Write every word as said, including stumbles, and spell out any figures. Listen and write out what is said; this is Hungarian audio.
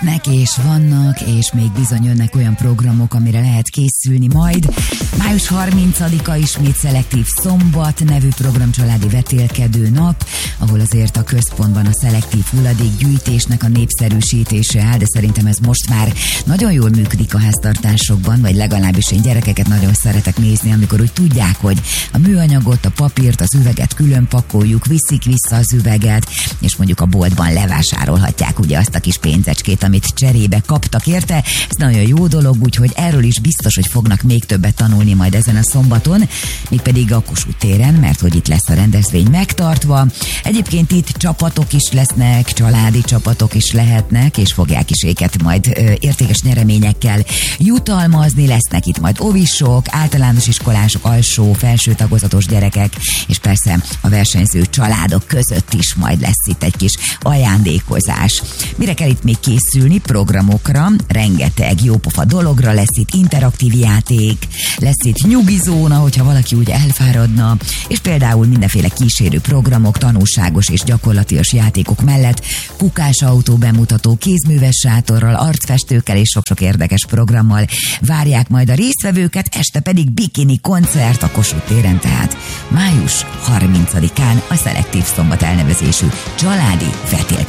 Lehetnek és vannak, és még bizony jönnek olyan programok, amire lehet készülni majd. május harmincadika ismét Szelektív Szombat nevű programcsaládi vetélkedő nap, ahol azért a központban a szelektív hulladékgyűjtésnek a népszerűsítése áll, de szerintem ez most már nagyon jól működik a háztartásokban, vagy legalábbis én gyerekeket nagyon szeretek nézni, amikor úgy tudják, hogy a műanyagot, a papírt, az üveget külön pakoljuk, viszik vissza az üveget, és mondjuk a boltban levásárolhatják ugye azt a kis pénzecskét, amit cserébe kaptak érte. Ez nagyon jó dolog, úgyhogy erről is biztos, hogy fognak még többet tanulni majd ezen a szombaton, mégpedig a Kossuth téren, mert hogy itt lesz a rendezvény megtartva. Egyébként itt csapatok is lesznek, családi csapatok is lehetnek, és fogják is őket majd ö, értékes nyereményekkel jutalmazni. Lesznek itt majd ovisok, általános iskolások, alsó, felső tagozatos gyerekek, és persze a versenyző családok között is majd lesz itt egy kis ajándékozás. Mire kell itt még készülni? Programokra, rengeteg jópofa dologra, lesz itt interaktív játék, lesz itt nyugizóna, hogyha valaki úgy elfáradna, és például mindenféle kísérő programok, tanulságos és gyakorlatias játékok mellett kukásautó bemutató, kézműves sátorral, arcfestőkkel és sok-sok érdekes programmal várják majd a résztvevőket, este pedig bikini koncert a Kossuth téren, tehát május harmincadikán a Szelektív Szombat elnevezésű családi vetélkedő